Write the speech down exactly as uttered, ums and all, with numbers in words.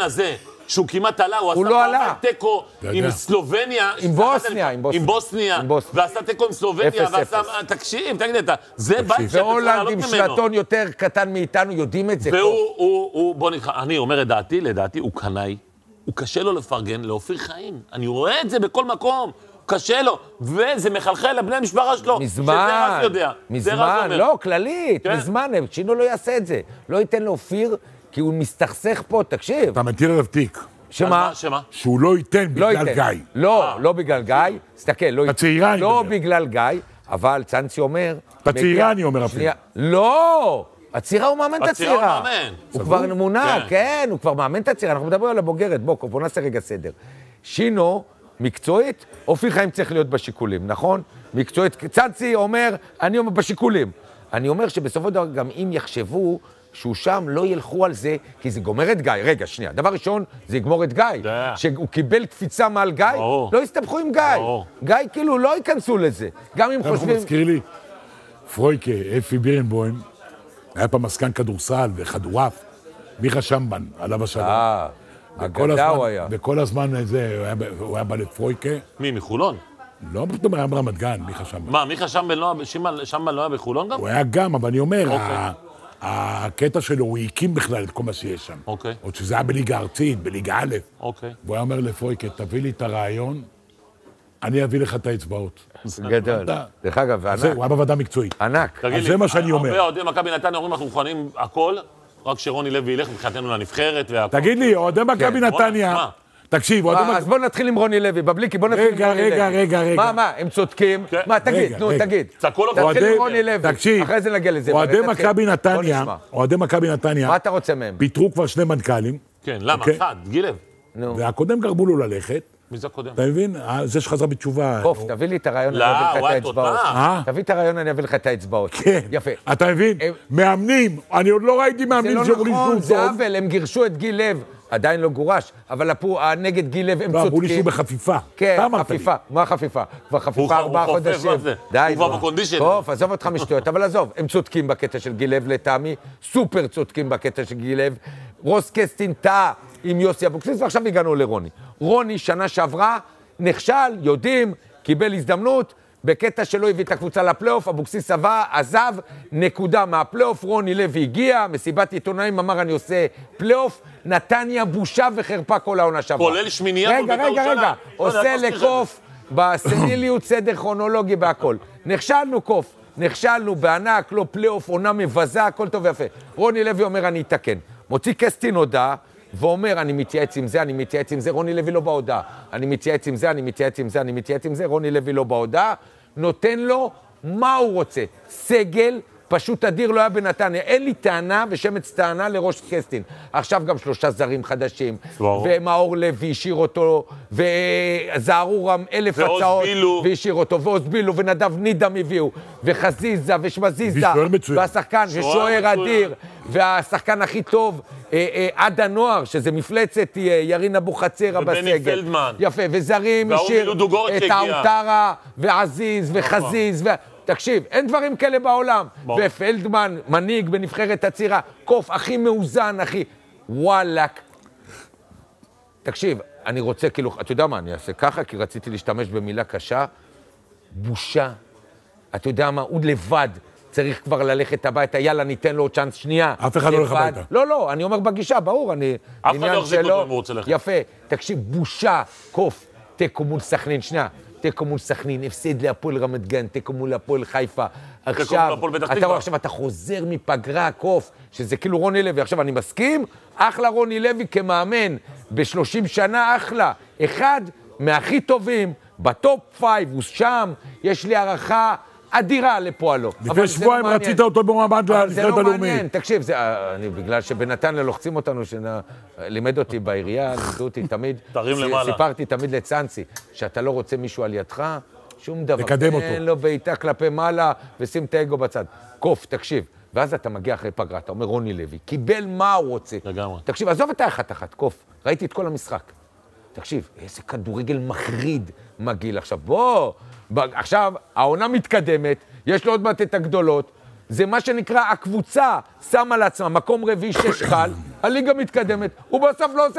הזה, שהוא כמעט עלה, הוא עשה פעמיים טקו עם סלובניה, עם בוסניה, עם בוסניה, ועשה טקו עם סלובניה, ועשה, תקשיב, תגיד אתה, זה בית שאתה צריך לעלות ממנו. והולנד עם שנתון יותר קטן מאיתנו, יודעים את זה. והוא, הוא, בוא נקרא, אני אומר את דעתי, לדעתי, הוא קנאי, הוא קשה לו לפרגן, לאופיר חיים. אני רואה את זה בכל מקום, קשה לו, וזה מחלחל לבני המשפחה שלו. מזמן, מזמן, לא, כללית, מזמן, שינו לא יעשה את זה. לא ייתן לאופיר, כי הוא מסתכסך פה, תקשיב. אתה מטיל עליו תיק. שמה? שמה? שהוא לא ייתן בגלל גיא. לא, לא בגלל גיא, תסתכל, לא ייתן. בצעירה אני מדבר. לא בגלל גיא, אבל צאנצי אומר... בצעירה אני אומר אפילו. לא! הצעירה הוא מאמן את הצעירה. הצעירה הוא מאמן. הוא כבר נמונה, כן, הוא כבר מאמן את הצעירה. אנחנו מדברים על הבוגרת, בוא, בוא נעשה רגע סדר. שינו, מקצועית, אופיר חיים צריך להיות בשיקולים, נכון? מקצועית, צאנצי אומר, אני אומר בשיקולים. אני אומר שבסופו של דבר גם אם יחשבו שהוא שם לא ילכו על זה, כי זה גומר את גיא. רגע, שנייה. דבר ראשון, זה יגמור את גיא. שהוא קיבל קפיצה מעל גיא, לא יסתבכו עם גיא. גיא כאילו לא ייכנסו לזה. גם אם חושבים... הוא מזכיר לי, פרויקה, אפי בירנבוים, היה פעם מסכן כדורסל וכדורף, מיכה שמבן, עליו השלום. אה, אגדה הוא היה. וכל הזמן הזה, הוא היה בא לפרויקה. מי, מחולון? לא, פתאום היה ברמת גן, מיכה שמבן. מה, מיכה שמבן לא היה בחולון גם? הוא היה גם, אבל אני אומר, הקטע שלו, הוא הקים בכלל את כל מה שיש שם. אוקיי. עוד שזה היה בליגה ארצית, בליגה א'. אוקיי. והוא היה אומר לפרויקה, תביא לי את הרעיון, אני אביא לך את האצבעות. גדול. דרך אגב, ענק. הוא היה בוועדה מקצועית. ענק. אז זה מה שאני אומר. הרבה אוהדי מכבי נתניה אומרים, אנחנו מוכנים הכל, רק שרוני לוי ילך מבחינתנו לנבחרת והכל. תגיד לי, אוהדי מכבי נתניה... תקשיב, אז בוא נתחיל עם רוני לוי, בבליקי, בוא נתחיל עם רוני לוי. רגע, רגע, רגע. מה, מה, הם צודקים? מה, תגיד, נו, תגיד. תתחיל עם רוני לוי, אחרי זה נגיע לזה. אוהדי מכבי נתניה, אוהדי מכבי נתניה, מה אתה רוצה מהם? פיטרו כבר שני מנכ"לים. כן, למה? אחד, גילב. והקודם גרבו לו ללכת. מי זה הקודם? אתה מבין? זה שחזר בתשובה. קוף, תביא לי את הרעיון, אני אביא לך את האצבעות. תביא את הרעיון, אני אביא לך את האצבעות. כן. יפה. אתה מבין? מאמנים, אני עוד לא ראיתי מאמנים שאומרים שום טוב. זה עוול, הם גירשו את גיל לב. עדיין לא גורש, אבל נגד גיל לב הם צודקים. לא, אמרו לי שהוא בחפיפה. כן, חפיפה. מה חפיפה? כבר חפיפה ארבעה חודשים. די, הוא כבר בקונדישן. טוב, עזוב אותך משטויות, אבל עזוב, הם צודקים בקטע של גיל לב לטעמי, סופר צודקים בקטע של גיל לב. רוס קסטין טעה עם יוסי אבוקסיס, ועכשיו הגענו לרוני. רוני שנה שעברה, נכשל, יודעים, קיבל הזדמנות, בקטע שלא הביא את הקבוצה לפלייאוף, אבוקסיס עזב, נקודה מהפלייאוף, רוני לוי הגיע, מסיבת עיתונאים אמר אני עושה פלייאוף, נתניה בושה וחרפה כל העונה שעברה. כולל שמיניה. רגע, רגע, רגע, עושה לקוף, בסניליות סדר כרונולוגי בהכל. נכשלנו קוף, נכשלנו בענק, לא פלייאוף, עונה מבזה, הכל טוב ויפה. רוני לוי אומר אני אתקן. מוציא קסטין הודעה, ואומר, אני מתייעץ עם זה, אני מתייעץ עם זה, רוני לוי לא בהודעה. אני מתייעץ עם זה, אני מתייעץ עם זה, אני מתייעץ עם זה, רוני לוי לא בהודעה. נותן לו מה הוא רוצה. סגל, פשוט אדיר לא היה בנתניה. אין לי טענה ושמץ טענה לראש קסטין. עכשיו גם שלושה זרים חדשים. ומאור לוי השאיר אותו, וזערורם אלף הצעות, והשאיר אותו, ואוסבילו ונדב נידם הביאו, וחזיזה ושמזיזה, והשחקן, ושוער אדיר, והשחקן הכי טוב, עד הנוער, שזה מפלצת, ירין אבוחצירא בסגל. ובני פלדמן. יפה, וזרים השאיר את האוטרה, ועזיז, וחזיז, תקשיב, אין דברים כאלה בעולם. ופלדמן, מנהיג בנבחרת הצעירה, קוף, הכי מאוזן, הכי... וואלק. תקשיב, אני רוצה כאילו, אתה יודע מה, אני אעשה ככה, כי רציתי להשתמש במילה קשה, בושה. אתה יודע מה, הוא לבד צריך כבר ללכת הביתה, יאללה, ניתן לו צ'אנס שנייה. אף אחד לא הולך הביתה. לא, לא, אני אומר בגישה, ברור, אני... אף אחד לא יחזיק אותו אם הוא רוצה ללכת. יפה, תקשיב, בושה, קוף, תיקו מול סכנין, שנייה. תיקו מול סכנין, הפסיד להפועל רמת גן, תיקו מול הפועל חיפה. עכשיו, אתה רואה, עכשיו אתה חוזר מפגרה קוף, שזה כאילו רוני לוי. עכשיו, אני מסכים, אחלה רוני לוי כמאמן, ב-שלושים שנה אחלה. אחד מהכי טובים, בטופ פייב, הוא שם, יש לי הערכה אדירה לפועלו. לפני שבועיים רצית אותו במעמד לנבחרת הלאומית. זה לא מעניין, תקשיב, בגלל שבנתניה לוחצים אותנו, שלימד אותי בעירייה, לימדו אותי תמיד, סיפרתי תמיד לצאנצי, שאתה לא רוצה מישהו על ידך, שום דבר, אין לו בעיטה כלפי מעלה, ושים את האגו בצד. קוף, תקשיב, ואז אתה מגיע אחרי פגרה, אתה אומר רוני לוי, קיבל מה הוא רוצה. תקשיב, עזוב את האחת אחת, קוף, ראיתי את כל המשחק. תקשיב, איזה כדורגל מחריד מגיל עכשיו, בוא, עכשיו, העונה מתקדמת, יש לו עוד מעט את הגדולות, זה מה שנקרא, הקבוצה שמה לעצמה, מקום רביעי שש קל, הליגה מתקדמת, הוא בסוף לא עושה